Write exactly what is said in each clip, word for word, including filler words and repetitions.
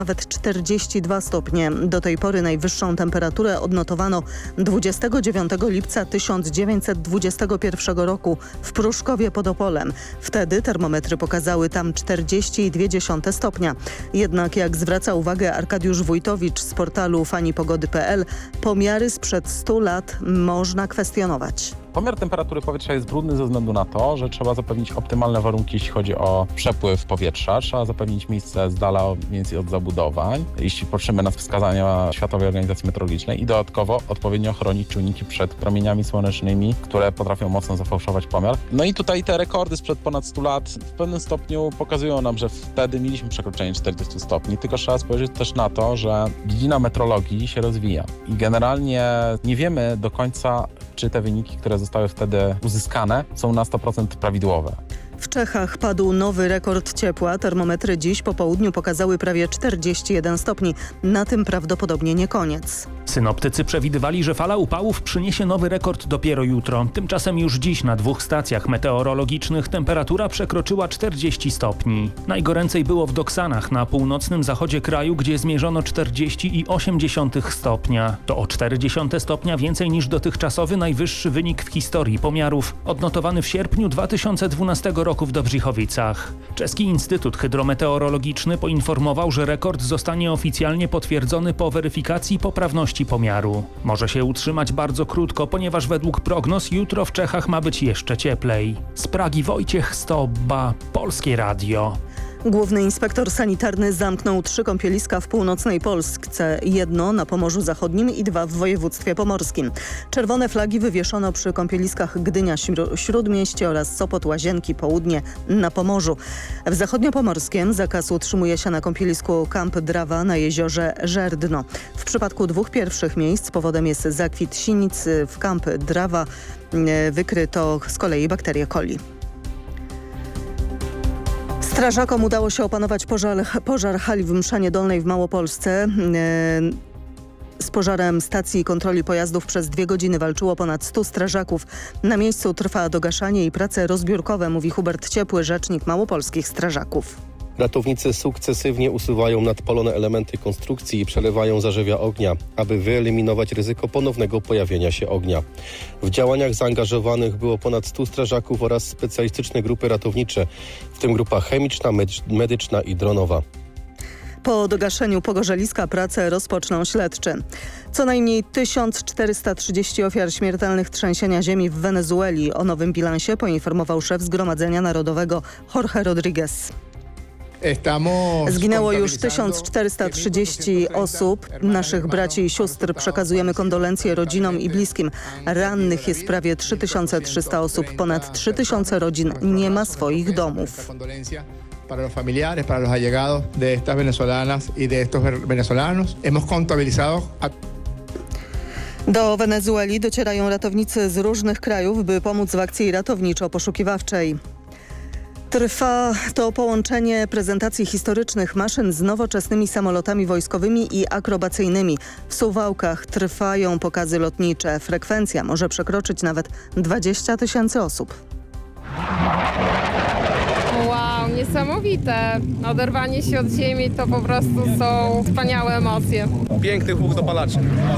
Nawet czterdzieści dwa stopnie. Do tej pory najwyższą temperaturę odnotowano dwudziestego dziewiątego lipca tysiąc dziewięćset dwudziestego pierwszego roku w Pruszkowie pod Opolem. Wtedy termometry pokazały tam czterdzieści dwa dziesiąte stopnia. Jednak jak zwraca uwagę Arkadiusz Wójtowicz z portalu fani pogody kropka p l, pomiary sprzed stu lat można kwestionować. Pomiar temperatury powietrza jest trudny ze względu na to, że trzeba zapewnić optymalne warunki, jeśli chodzi o przepływ powietrza. Trzeba zapewnić miejsce z dala mniej więcej od zabudowań, jeśli patrzymy na wskazania Światowej Organizacji Meteorologicznej, i dodatkowo odpowiednio chronić czujniki przed promieniami słonecznymi, które potrafią mocno zafałszować pomiar. No i tutaj te rekordy sprzed ponad stu lat w pewnym stopniu pokazują nam, że wtedy mieliśmy przekroczenie czterdziestu stopni, tylko trzeba spojrzeć też na to, że dziedzina meteorologii się rozwija i generalnie nie wiemy do końca, czy te wyniki, które zostały wtedy uzyskane, są na sto procent prawidłowe. W Czechach padł nowy rekord ciepła. Termometry dziś po południu pokazały prawie czterdzieści jeden stopni. Na tym prawdopodobnie nie koniec. Synoptycy przewidywali, że fala upałów przyniesie nowy rekord dopiero jutro. Tymczasem już dziś na dwóch stacjach meteorologicznych temperatura przekroczyła czterdzieści stopni. Najgoręcej było w Doksanach na północnym zachodzie kraju, gdzie zmierzono czterdzieści osiem stopnia. To o cztery dziesiąte stopnia więcej niż dotychczasowy najwyższy wynik w historii pomiarów, odnotowany w sierpniu dwa tysiące dwunastego roku w Dobrzychowicach. Czeski Instytut Hydrometeorologiczny poinformował, że rekord zostanie oficjalnie potwierdzony po weryfikacji poprawności pomiaru. Może się utrzymać bardzo krótko, ponieważ według prognoz jutro w Czechach ma być jeszcze cieplej. Z Pragi Wojciech Stoba, Polskie Radio. Główny inspektor sanitarny zamknął trzy kąpieliska w północnej Polsce. Jedno na Pomorzu Zachodnim i dwa w województwie pomorskim. Czerwone flagi wywieszono przy kąpieliskach Gdynia Śródmieście oraz Sopot Łazienki Południe na Pomorzu. W zachodniopomorskim zakaz utrzymuje się na kąpielisku Kamp Drawa na jeziorze Żerdno. W przypadku dwóch pierwszych miejsc powodem jest zakwit sinic. W Kamp Drawa wykryto z kolei bakterię coli. Strażakom udało się opanować pożar, pożar hali w Mszanie Dolnej w Małopolsce. Z pożarem stacji kontroli pojazdów przez dwie godziny walczyło ponad stu strażaków. Na miejscu trwa dogaszanie i prace rozbiórkowe, mówi Hubert Ciepły, rzecznik małopolskich strażaków. Ratownicy sukcesywnie usuwają nadpalone elementy konstrukcji i przelewają zarzewia ognia, aby wyeliminować ryzyko ponownego pojawienia się ognia. W działaniach zaangażowanych było ponad stu strażaków oraz specjalistyczne grupy ratownicze, w tym grupa chemiczna, medyczna i dronowa. Po dogaszeniu pogorzeliska pracę rozpoczną śledczy. Co najmniej tysiąc czterysta trzydzieści ofiar śmiertelnych trzęsienia ziemi w Wenezueli. O nowym bilansie poinformował szef Zgromadzenia Narodowego Jorge Rodriguez. Zginęło już tysiąc czterysta trzydzieści osób. Naszych braci i sióstr przekazujemy kondolencje rodzinom i bliskim. Rannych jest prawie trzy tysiące trzysta osób. Ponad trzy tysiące rodzin nie ma swoich domów. Para los familiares, para los allegados de estas venezolanas y de estos venezolanos. Hemos contabilizado a... Do Wenezueli docierają ratownicy z różnych krajów, by pomóc w akcji ratowniczo-poszukiwawczej. Trwa to połączenie prezentacji historycznych maszyn z nowoczesnymi samolotami wojskowymi i akrobacyjnymi. W Suwałkach trwają pokazy lotnicze. Frekwencja może przekroczyć nawet dwadzieścia tysięcy osób. Wow, niesamowite. Oderwanie się od ziemi to po prostu są wspaniałe emocje. Piękny huk dopalaczy.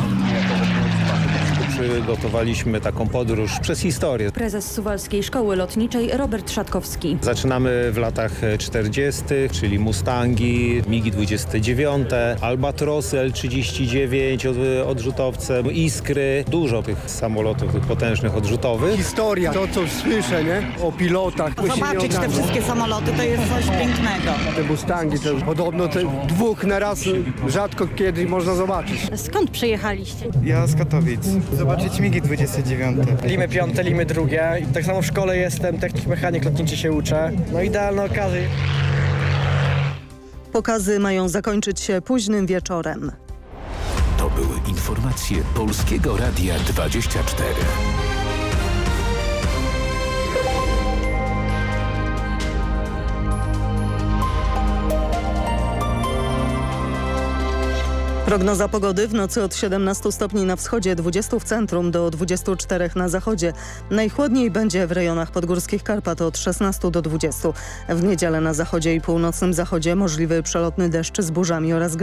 Przygotowaliśmy taką podróż przez historię. Prezes Suwalskiej Szkoły Lotniczej Robert Szatkowski. Zaczynamy w latach czterdziestych, czyli Mustangi, migi dwadzieścia dziewięć, Albatrosy L trzydzieści dziewięć odrzutowce, Iskry. Dużo tych samolotów, tych potężnych odrzutowych. Historia, to co słyszę, nie? O pilotach. Zobaczyć te wszystkie samoloty, to jest coś pięknego. Te Mustangi, to podobno te dwóch na raz rzadko kiedy można zobaczyć. Skąd przyjechaliście? Ja z Katowic. Zobaczyć migi dwadzieścia dziewięć. Limy piąte, limy drugie. I tak samo w szkole jestem, technik mechanik lotniczy się uczę. No idealna okazja. Pokazy mają zakończyć się późnym wieczorem. To były informacje Polskiego Radia dwadzieścia cztery. Prognoza pogody: w nocy od siedemnastu stopni na wschodzie, dwudziestu w centrum, do dwudziestu czterech na zachodzie. Najchłodniej będzie w rejonach podgórskich Karpat od szesnastu do dwudziestu. W niedzielę na zachodzie i północnym zachodzie możliwy przelotny deszcz z burzami oraz